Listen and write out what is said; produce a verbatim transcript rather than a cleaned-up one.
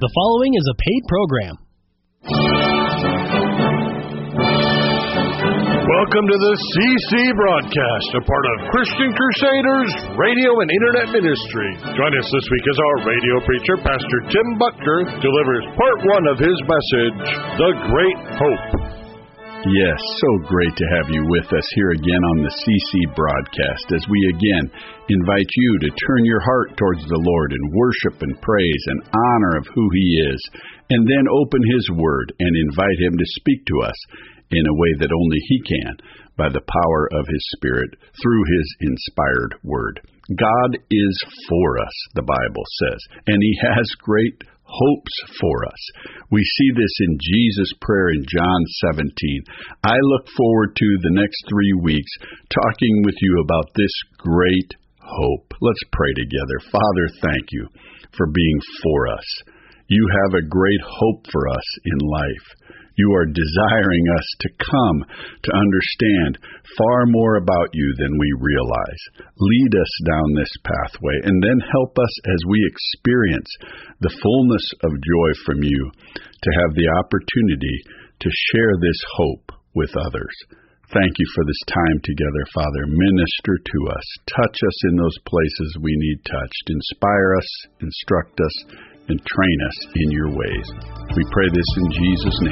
The following is a paid program. Welcome to the C C Broadcast, a part of Christian Crusaders Radio and Internet Ministry. Join us this week as our radio preacher, Pastor Tim Butker, delivers part one of his message, The Great Hope. Yes, so great to have you with us here again on the C C Broadcast as we again invite you to turn your heart towards the Lord in worship and praise and honor of who He is, and then open His Word and invite Him to speak to us in a way that only He can, by the power of His Spirit, through His inspired Word. God is for us, the Bible says, and He has great hopes for us. We see this in Jesus' prayer in John seventeen. I look forward to the next three weeks talking with you about this great hope. Let's pray together. Father, thank you for being for us. You have a great hope for us in life. You are desiring us to come to understand far more about you than we realize. Lead us down this pathway and then help us as we experience the fullness of joy from you to have the opportunity to share this hope with others. Thank you for this time together, Father. Minister to us. Touch us in those places we need touched. Inspire us, instruct us, and train us in your ways. We pray this in Jesus' name.